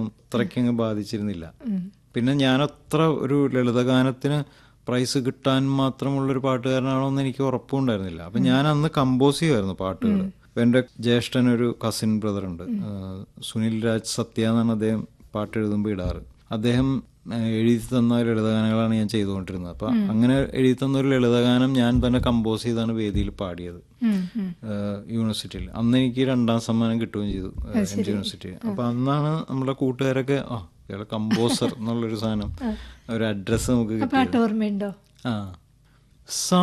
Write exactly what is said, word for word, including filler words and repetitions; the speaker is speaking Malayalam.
അത്രയ്ക്കങ്ങ് ബാധിച്ചിരുന്നില്ല. പിന്നെ ഞാൻ അത്ര ഒരു ലളിതഗാനത്തിന് പ്രൈസ് കിട്ടാൻ മാത്രമുള്ളൊരു പാട്ടുകാരനാണോ എന്ന് എനിക്ക് ഉറപ്പുണ്ടായിരുന്നില്ല. അപ്പം ഞാൻ അന്ന് കമ്പോസ് ചെയ്യുമായിരുന്നു പാട്ടുകൾ. അപ്പം എൻ്റെ ജ്യേഷ്ഠൻ ഒരു കസിൻ ബ്രദറുണ്ട്, സുനിൽ രാജ് സത്യ എന്നാണ് അദ്ദേഹം പാട്ട് എഴുതുമ്പോൾ ഇടാറ്. അദ്ദേഹം എഴുതി തന്ന ലളിതഗാനങ്ങളാണ് ഞാൻ ചെയ്തുകൊണ്ടിരുന്നത്. അപ്പം അങ്ങനെ എഴുതി തന്ന ഒരു ലളിതഗാനം ഞാൻ തന്നെ കമ്പോസ് ചെയ്താണ് വേദിയിൽ പാടിയത് യൂണിവേഴ്സിറ്റിയിൽ. അന്ന് എനിക്ക് രണ്ടാം സമ്മാനം കിട്ടുകയും ചെയ്തു എൻ്റെ യൂണിവേഴ്സിറ്റി. അപ്പം അന്നാണ് നമ്മുടെ കൂട്ടുകാരൊക്കെ ആ ഇയാളെ കമ്പോസർ എന്നുള്ളൊരു സാധനം, ഒരു അഡ്രസ്സ് നമുക്ക് കിട്ടി. ഓർമ്മയുണ്ടോ? ആ